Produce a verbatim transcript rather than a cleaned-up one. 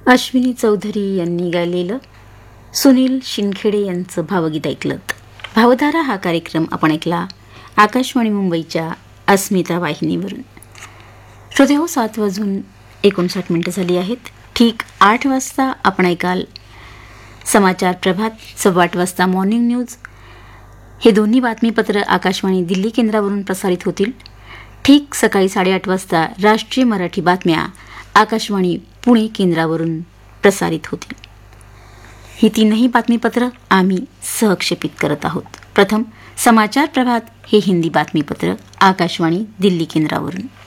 अश्विनी चौधरी यांनी गायलेलं सुनील शिंदखेडे यांचं भावगीत ऐकलं. भावधारा हा कार्यक्रम आपण ऐकला आकाशवाणी मुंबईच्या अस्मिता वाहिनीवरून. श्रोते हो, सात वाजून एकोणसाठ मिनिटं झाली आहेत. ठीक आठ वाजता आपण ऐकाल समाचार प्रभात, सव्वा आठ वाजता मॉर्निंग न्यूज. हे दोन्ही बातमीपत्र आकाशवाणी दिल्ली केंद्रावरून प्रसारित होतील. ठीक सकाळी साडेआठ वाजता राष्ट्रीय मराठी बातम्या आकाशवाणी पुणे केंद्रावरून प्रसारित होतील. ही तीनही बातमीपत्र आम्ही सहक्षेपित करत आहोत. प्रथम समाचार प्रभात हे हिंदी बातमीपत्र आकाशवाणी दिल्ली केंद्रावरून.